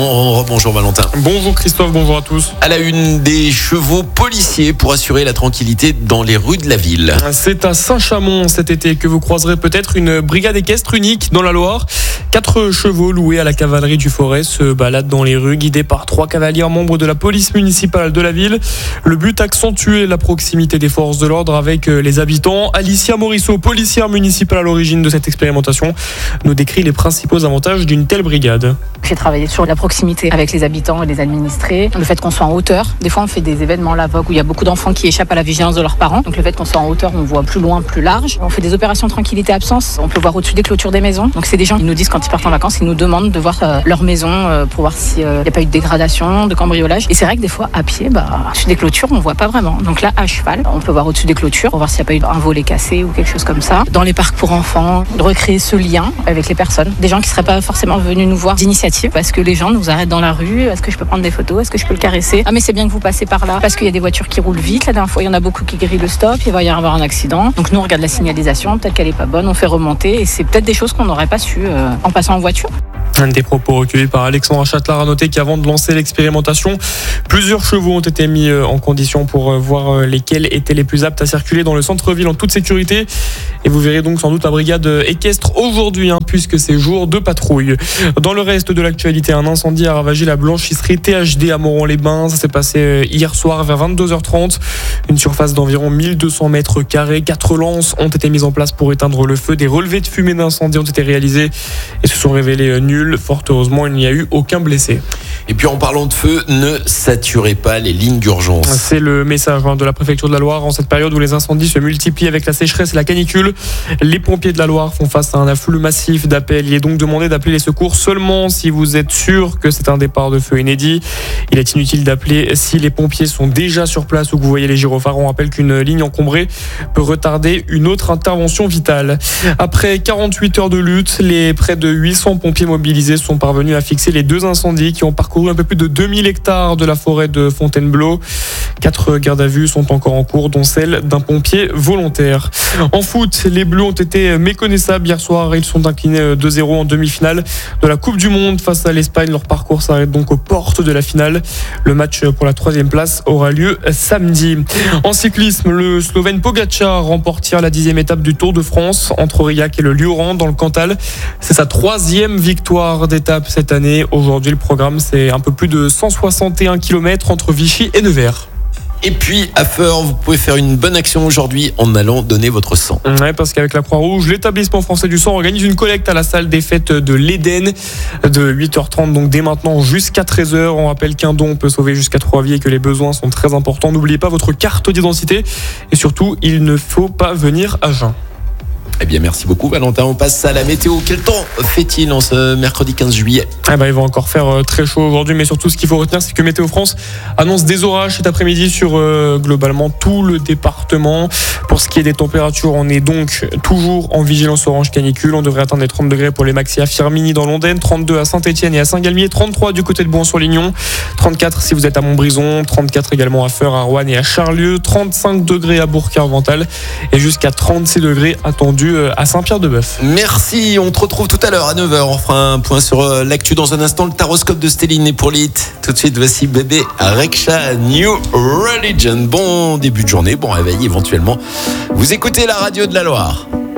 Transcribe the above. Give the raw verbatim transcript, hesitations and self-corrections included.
Oh, bonjour Valentin. Bonjour Christophe, bonjour à tous. À la une, des chevaux policiers pour assurer la tranquillité dans les rues de la ville. C'est à Saint-Chamond cet été que vous croiserez peut-être une brigade équestre unique dans la Loire. Quatre chevaux loués à la cavalerie du Forêt se baladent dans les rues, guidés par trois cavaliers membres de la police municipale de la ville. Le but, accentuer la proximité des forces de l'ordre avec les habitants. Alicia Morisseau, policière municipale à l'origine de cette expérimentation, nous décrit les principaux avantages d'une telle brigade. J'ai travaillé sur la proximité avec les habitants et les administrés. Le fait qu'on soit en hauteur. Des fois, on fait des événements là où il y a beaucoup d'enfants qui échappent à la vigilance de leurs parents. Donc le fait qu'on soit en hauteur, on voit plus loin, plus large. On fait des opérations tranquillité absence. On peut voir au-dessus des clôtures des maisons. Donc c'est des gens qui nous disent quand ils partent en vacances, ils nous demandent de voir euh, leur maison euh, pour voir s'il n'y a pas eu de dégradation, de cambriolage. Et c'est vrai que des fois, à pied, bah, au-dessus des clôtures, on voit pas vraiment. Donc là, à cheval, on peut voir au-dessus des clôtures pour voir s'il n'y a pas eu un volet cassé ou quelque chose comme ça. Dans les parcs pour enfants, de recréer ce lien avec les personnes. Des gens qui seraient pas forcément venus nous voir d'initiative parce que les gens nous arrêtent dans la rue. Est-ce que je peux prendre des photos? Est-ce que je peux le caresser? Ah mais c'est bien que vous passez par là parce qu'il y a des voitures qui roulent vite. La dernière fois, il y en a beaucoup qui grillent le stop. Il va y avoir un accident. Donc nous, on regarde la signalisation. Peut-être qu'elle est pas bonne. On fait remonter et c'est peut-être des choses qu'on n'aurait pas su euh, en passant en voiture. Des propos recueillis par Alexandre Châtelard. A noter qu'avant de lancer l'expérimentation, plusieurs chevaux ont été mis en condition pour voir lesquels étaient les plus aptes à circuler dans le centre-ville en toute sécurité. Et vous verrez donc sans doute la brigade équestre aujourd'hui, hein, puisque c'est jour de patrouille. Dans le reste de l'actualité, un incendie a ravagé la blanchisserie T H D à Moron-les-Bains. Ça s'est passé hier soir vers vingt-deux heures trente. Une surface d'environ mille deux cents mètres carrés. Quatre lances ont été mises en place pour éteindre le feu. Des relevés de fumée d'incendie ont été réalisés et se sont révélés nuls. Fort heureusement, il n'y a eu aucun blessé. Et puis en parlant de feu, ne saturez pas les lignes d'urgence. C'est le message de la préfecture de la Loire en cette période où les incendies se multiplient avec la sécheresse et la canicule. Les pompiers de la Loire font face à un afflux massif d'appels. Il est donc demandé d'appeler les secours seulement si vous êtes sûr que c'est un départ de feu inédit. Il est inutile d'appeler si les pompiers sont déjà sur place ou que vous voyez les gyrophares. On rappelle qu'une ligne encombrée peut retarder une autre intervention vitale. Après quarante-huit heures de lutte, les près de huit cents pompiers mobilisés sont parvenus à fixer les deux incendies qui ont parcouru un peu plus de deux mille hectares de la forêt de Fontainebleau. Quatre gardes à vue sont encore en cours, dont celle d'un pompier volontaire. En foot, les Bleus ont été méconnaissables hier soir. Ils sont inclinés deux zéro en demi-finale de la Coupe du Monde face à l'Espagne. Leur parcours s'arrête donc aux portes de la finale. Le match pour la troisième place aura lieu samedi. En cyclisme, le Slovène Pogačar remporte hier la dixième étape du Tour de France entre Aurillac et le Lioran dans le Cantal. C'est sa troisième victoire d'étape cette année. Aujourd'hui, le programme, c'est un peu plus de cent soixante et un kilomètres entre Vichy et Nevers. Et puis, à Feur, vous pouvez faire une bonne action aujourd'hui en allant donner votre sang. Ouais, parce qu'avec la Croix-Rouge, l'établissement français du sang organise une collecte à la salle des fêtes de l'Éden de huit heures trente, donc dès maintenant jusqu'à treize heures. On rappelle qu'un don peut sauver jusqu'à trois vies et que les besoins sont très importants. N'oubliez pas votre carte d'identité et surtout, il ne faut pas venir à jeun. Eh bien, merci beaucoup Valentin. On passe à la météo. Quel temps fait-il en ce mercredi quinze juillet? Eh ben, il va encore faire très chaud aujourd'hui, mais surtout ce qu'il faut retenir, c'est que Météo France annonce des orages cet après-midi sur euh, globalement tout le département. Pour ce qui est des températures, on est donc toujours en vigilance orange canicule. On devrait atteindre les trente degrés pour les maxi à Firminy dans l'Ondaine, trente-deux à Saint-Etienne et à Saint-Galmier, trente-trois du côté de Boin-sur-Lignon, trente-quatre si vous êtes à Montbrison, trente-quatre également à Feur, à Roanne et à Charlieu, trente-cinq degrés à Bourg-Arvental et jusqu'à trente-six degrés attendus à Saint-Pierre-de-Bœuf. Merci, on te retrouve tout à l'heure à neuf heures. On fera un point sur l'actu dans un instant. Le taroscope de Stéline est pour les hits. Tout de suite, voici bébé Reksha, New Religion. Bon début de journée, bon réveil éventuellement. Vous écoutez la radio de la Loire.